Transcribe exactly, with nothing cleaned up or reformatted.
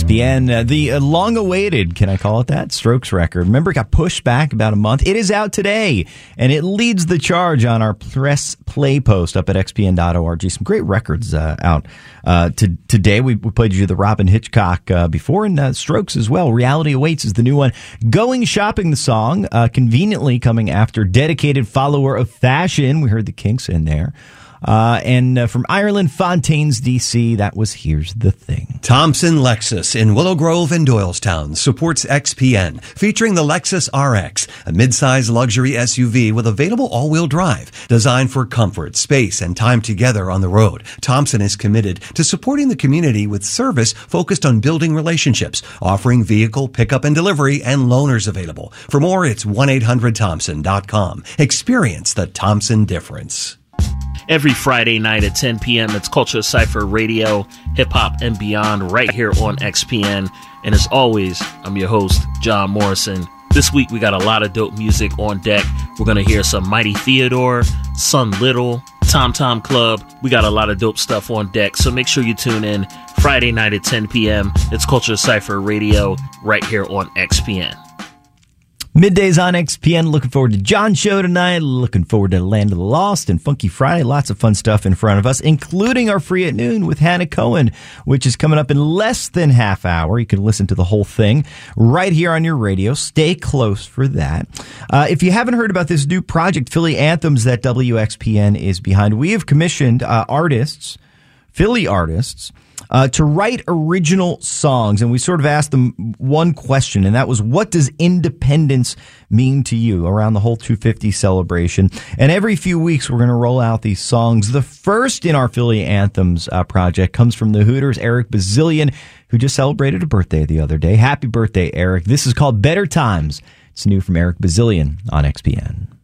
P N. Uh, the uh, long-awaited, can I call it that, Strokes record. Remember, it got pushed back about a month. It is out today, and it leads the charge on our press play post up at x p n dot org. Some great records uh, out uh, to, today. We, we played you the Robin Hitchcock uh, before, and uh, Strokes as well. Reality Awaits is the new one. Going Shopping, the song, uh, conveniently coming after Dedicated Follower of Fashion. We heard the Kinks in there. Uh, and uh, from Ireland, Fontaines, D C, that was Here's the Thing. Thompson Lexus in Willow Grove and Doylestown supports X P N, featuring the Lexus R X, a midsize luxury S U V with available all-wheel drive, designed for comfort, space, and time together on the road. Thompson is committed to supporting the community with service focused on building relationships, offering vehicle pickup and delivery, and loaners available. For more, it's one eight hundred thompson dot com. Experience the Thompson difference. Every Friday night at ten p.m., it's Culture Cypher Radio, Hip Hop and Beyond, right here on X P N. And as always, I'm your host, John Morrison. This week, we got a lot of dope music on deck. We're going to hear some Mighty Theodore, Sun Little, Tom Tom Club. We got a lot of dope stuff on deck, so make sure you tune in Friday night at ten p.m. It's Culture Cypher Radio, right here on X P N. Middays on X P N. Looking forward to John's show tonight. Looking forward to Land of the Lost and Funky Friday. Lots of fun stuff in front of us, including our Free at Noon with Hannah Cohen, which is coming up in less than half hour. You can listen to the whole thing right here on your radio. Stay close for that. Uh, if you haven't heard about this new project, Philly Anthems, that W X P N is behind, we have commissioned uh, artists, Philly artists, Uh, to write original songs, and we sort of asked them one question, and that was, what does independence mean to you around the whole two fifty celebration? And every few weeks, we're going to roll out these songs. The first in our Philly Anthems uh, project comes from the Hooters, Eric Bazillion, who just celebrated a birthday the other day. Happy birthday, Eric. This is called Better Times. It's new from Eric Bazillion on X P N.